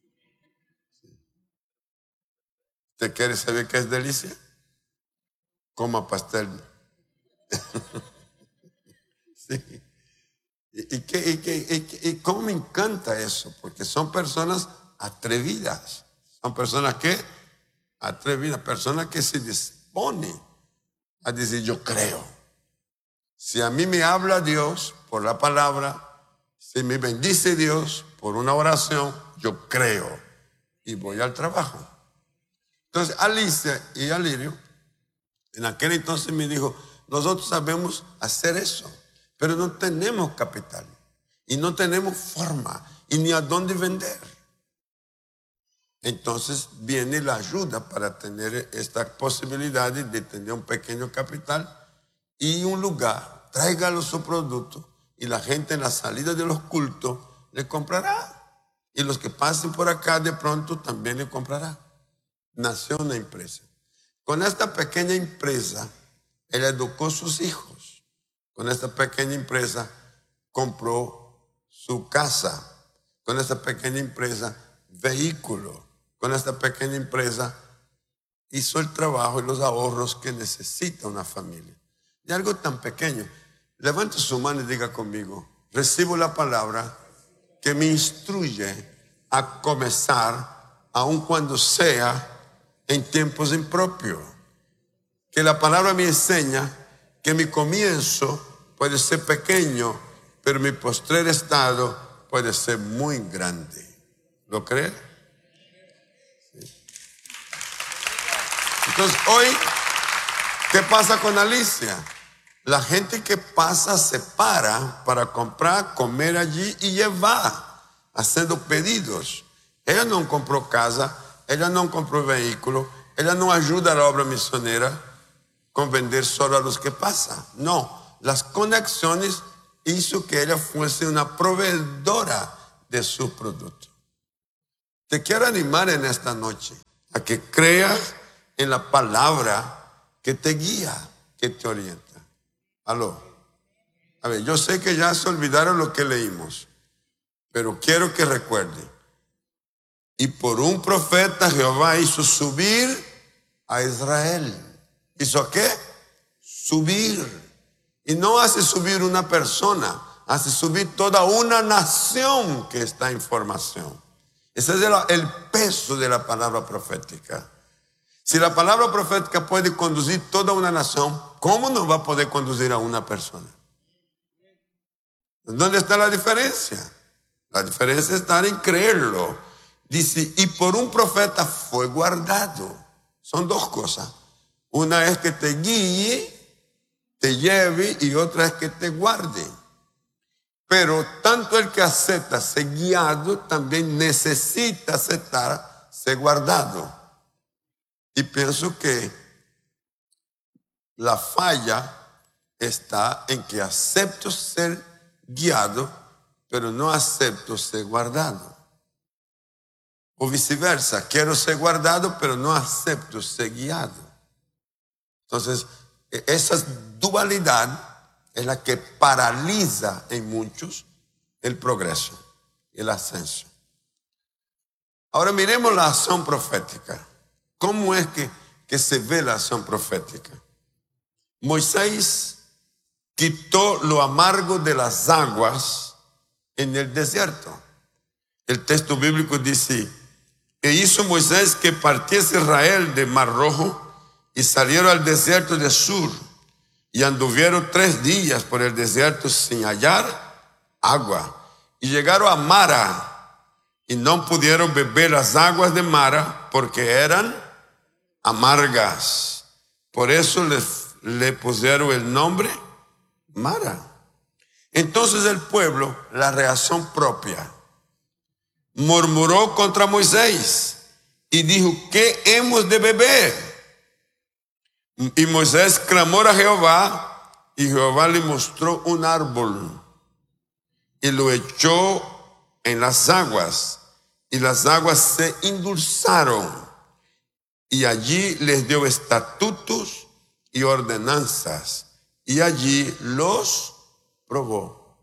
¿Usted quiere saber qué es delicia? Coma pastel. Sí. Y cómo me encanta eso, porque son personas atrevidas. Son personas que atrevidas, personas que se disponen a decir, yo creo. Si a mí me habla Dios por la palabra, si me bendice Dios por una oración, yo creo y voy al trabajo. Entonces Alicia y Alirio en aquel entonces me dijo, nosotros sabemos hacer eso, pero no tenemos capital y no tenemos forma y ni a dónde vender. Entonces viene la ayuda para tener esta posibilidad de tener un pequeño capital y un lugar. Tráigalo su producto y la gente en la salida de los cultos le comprará. Y los que pasen por acá de pronto también le comprará. Nació una empresa. Con esta pequeña empresa, él educó a sus hijos. Con esta pequeña empresa, compró su casa. Con esta pequeña empresa, vehículo. Con esta pequeña empresa, hizo el trabajo y los ahorros que necesita una familia. Y algo tan pequeño. Levante su mano y diga conmigo, recibo la palabra que me instruye a comenzar, aun cuando sea en tiempos impropios. Que la palabra me enseña que mi comienzo puede ser pequeño, pero mi postrer estado puede ser muy grande. ¿Lo cree? Sí. Entonces hoy, ¿qué pasa con Alicia? La gente que pasa se para comprar, comer allí y llevar, haciendo pedidos. Ella no compró casa, ella no compró vehículo, ella no ayuda a la obra misionera con vender solo a los que pasan. No, las conexiones hizo que ella fuese una proveedora de sus productos. Te quiero animar en esta noche a que creas en la palabra que te guía, que te orienta. Aló. A ver, yo sé que ya se olvidaron lo que leímos, pero quiero que recuerden. Y por un profeta Jehová hizo subir a Israel. ¿Hizo qué? Subir. Y no hace subir una persona, hace subir toda una nación que está en formación. Ese es el peso de la palabra profética. Si la palabra profética puede conducir toda una nación, ¿cómo no va a poder conducir a una persona? ¿Dónde está la diferencia? La diferencia está en creerlo. Dice, y por un profeta fue guardado. Son dos cosas. Una es que te guíe, te lleve, y otra es que te guarde. Pero tanto el que acepta ser guiado también necesita aceptar ser guardado. Y pienso que la falla está en que acepto ser guiado, pero no acepto ser guardado. O viceversa, quiero ser guardado, pero no acepto ser guiado. Entonces, esa dualidad es la que paraliza en muchos el progreso, el ascenso. Ahora miremos la acción profética. ¿Cómo es que se ve la acción profética? Moisés quitó lo amargo de las aguas en el desierto. El texto bíblico dice, e hizo Moisés que partiese Israel de Mar Rojo y salieron al desierto de Sur y anduvieron 3 días por el desierto sin hallar agua y llegaron a Mara y no pudieron beber las aguas de Mara porque eran amargas. Por eso le pusieron el nombre Mara. Entonces el pueblo, la reacción propia, murmuró contra Moisés y dijo, ¿qué hemos de beber? Y Moisés clamó a Jehová y Jehová le mostró un árbol y lo echó en las aguas y las aguas se endulzaron y allí les dio estatutos y ordenanzas y allí los probó.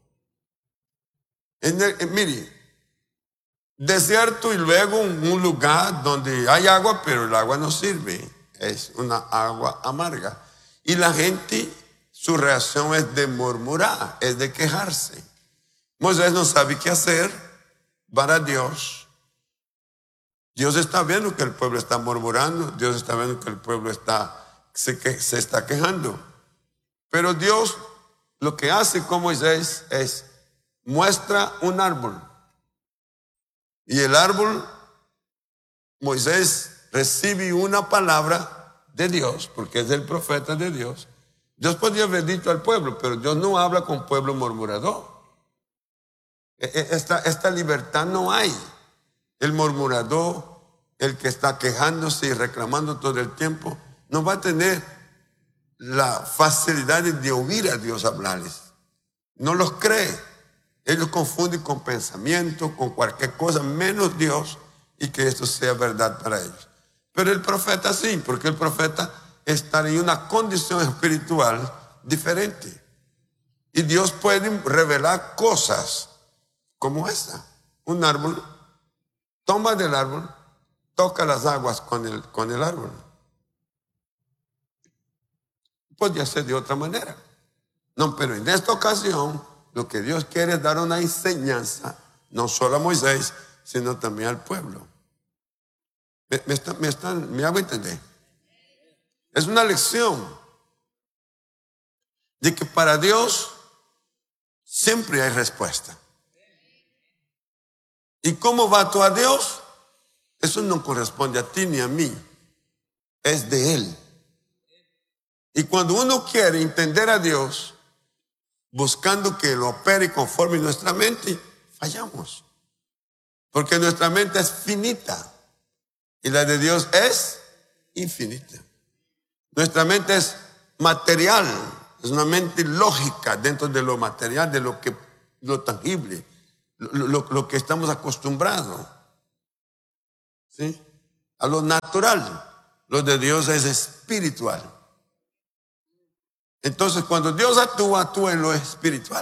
Mire, desierto y luego un lugar donde hay agua, pero el agua no sirve. Es una agua amarga. Y la gente, su reacción es de murmurar, es de quejarse. Moisés no sabe qué hacer para Dios. Dios está viendo que el pueblo está murmurando. Dios está viendo que el pueblo se está quejando. Pero Dios lo que hace con Moisés es muestra un árbol. Y el árbol, Moisés recibe una palabra de Dios, porque es el profeta de Dios. Dios podría haber dicho al pueblo, pero Dios no habla con pueblo murmurador. Esta libertad no hay. El murmurador, el que está quejándose y reclamando todo el tiempo, no va a tener la facilidad de oír a Dios hablarles. No los cree. Ellos confunden con pensamiento, con cualquier cosa, menos Dios, y que esto sea verdad para ellos. Pero el profeta sí, porque el profeta está en una condición espiritual diferente. Y Dios puede revelar cosas como esta. Un árbol, toma del árbol, toca las aguas con el árbol. Podría ser de otra manera. No, pero en esta ocasión, lo que Dios quiere es dar una enseñanza, no solo a Moisés, sino también al pueblo. ¿Me hago entender? Es una lección de que para Dios siempre hay respuesta. ¿Y cómo va tú a Dios? Eso no corresponde a ti ni a mí. Es de Él. Y cuando uno quiere entender a Dios, buscando que lo opere conforme nuestra mente, fallamos. Porque nuestra mente es finita y la de Dios es infinita. Nuestra mente es material Es una mente lógica dentro de lo material, de lo tangible, lo que estamos acostumbrados. ¿Sí? A lo natural. Lo de Dios es espiritual. Entonces, cuando Dios actúa en lo espiritual.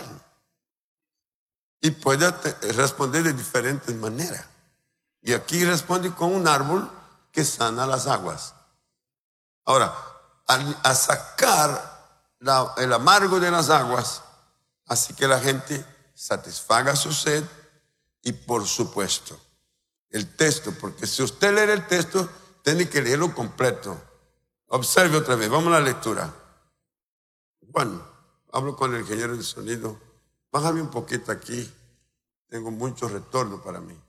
Y puede responder de diferentes maneras. Y aquí responde con un árbol que sana las aguas. Ahora, a sacar el amargo de las aguas, así que la gente satisfaga su sed y, por supuesto, el texto, porque si usted lee el texto, tiene que leerlo completo. Observe otra vez, vamos a la lectura. Bueno, hablo con el ingeniero de sonido. Bájame un poquito aquí, tengo mucho retorno para mí.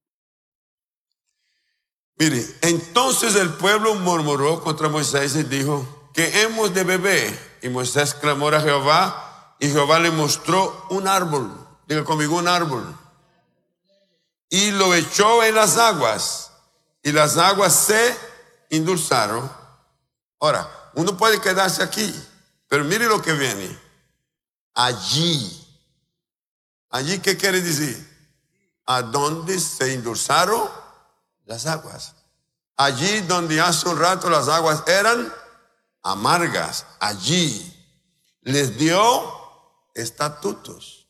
Mire, entonces el pueblo murmuró contra Moisés y dijo: ¿qué hemos de beber? Y Moisés clamó a Jehová, y Jehová le mostró un árbol. Diga conmigo, un árbol. Y lo echó en las aguas, y las aguas se endulzaron. Ahora, uno puede quedarse aquí, pero mire lo que viene. Allí. ¿Allí qué quiere decir? ¿A dónde se endulzaron las aguas? Allí donde hace un rato las aguas eran amargas. Allí les dio estatutos.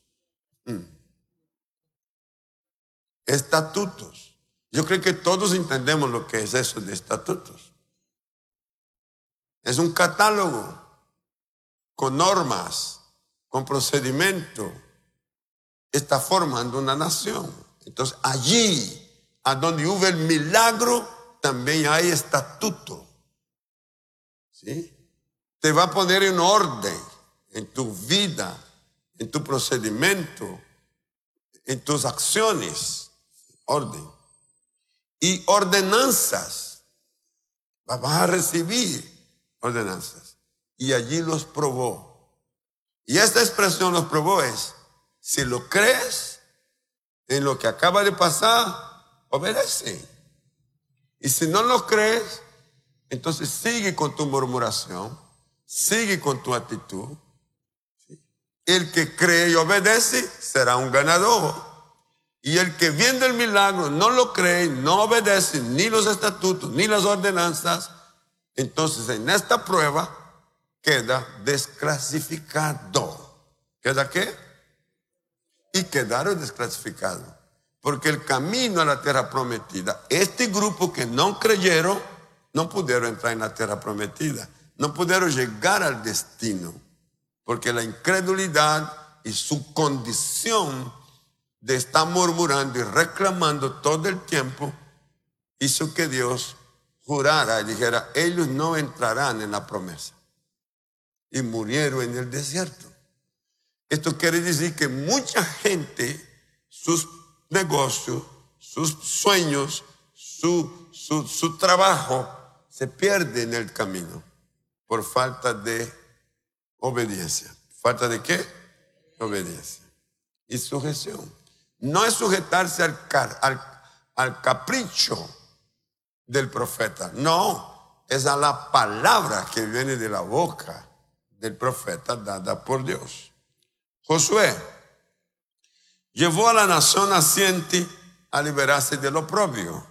Estatutos. Yo creo que todos entendemos lo que es eso de estatutos. Es un catálogo con normas, con procedimiento. Está formando una nación. Entonces allí, a donde hubo el milagro, también hay estatuto. ¿Sí? Te va a poner en orden en tu vida, en tu procedimiento, en tus acciones. Orden. Y ordenanzas. Vas a recibir ordenanzas. Y allí los probó. Y esta expresión los probó es: si lo crees en lo que acaba de pasar, obedece. Y si no lo crees, entonces sigue con tu murmuración, sigue con tu actitud. El que cree y obedece será un ganador. Y el que viendo el milagro no lo cree, no obedece ni los estatutos ni las ordenanzas, entonces en esta prueba queda desclasificado. ¿Queda qué? Y quedaron desclasificados. Porque el camino a la tierra prometida, este grupo que no creyeron, no pudieron entrar en la tierra prometida. No pudieron llegar al destino. Porque la incredulidad y su condición de estar murmurando y reclamando todo el tiempo hizo que Dios jurara y dijera: ellos no entrarán en la promesa. Y murieron en el desierto. Esto quiere decir que mucha gente, sus negocios, sus sueños, su trabajo se pierde en el camino por falta de obediencia. ¿Falta de qué? Obediencia. Y sujeción. No es sujetarse al capricho del profeta. No, es a la palabra que viene de la boca del profeta dada por Dios. Josué llevó a la nación naciente a liberarse del oprobio.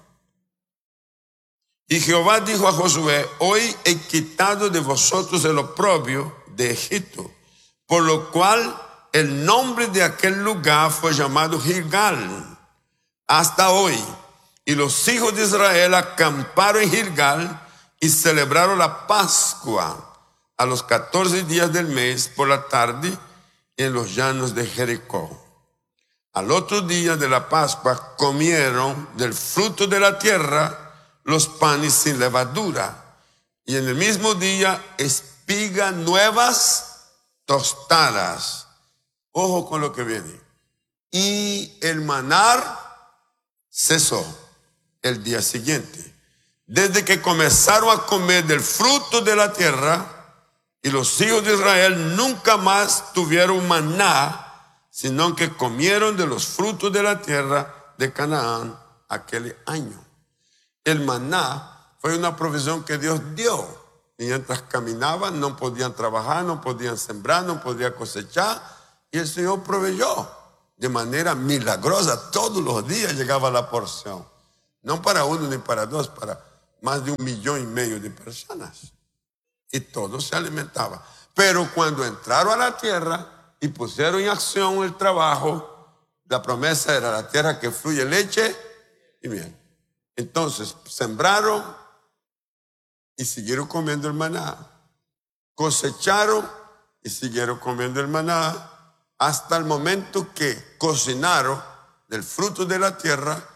Y Jehová dijo a Josué: hoy he quitado de vosotros el oprobio de Egipto, por lo cual el nombre de aquel lugar fue llamado Gilgal hasta hoy. Y los hijos de Israel acamparon en Gilgal y celebraron la Pascua a los 14 días del mes por la tarde en los llanos de Jericó. Al otro día de la Pascua comieron del fruto de la tierra los panes sin levadura, y en el mismo día espigas nuevas tostadas. Ojo con lo que viene. Y el maná cesó el día siguiente. Desde que comenzaron a comer del fruto de la tierra, y los hijos de Israel nunca más tuvieron maná, sino que comieron de los frutos de la tierra de Canaán aquel año. El maná fue una provisión que Dios dio mientras caminaban no podían trabajar, no podían sembrar, no podían cosechar, y el Señor proveyó de manera milagrosa. Todos los días llegaba la porción, no para uno ni para dos, para más de 1,5 millones de personas, y todos se alimentaban. Pero cuando entraron a la tierra y pusieron en acción el trabajo, la promesa era la tierra que fluye leche y miel. Entonces sembraron y siguieron comiendo el maná, cosecharon y siguieron comiendo el maná, hasta el momento que cocinaron del fruto de la tierra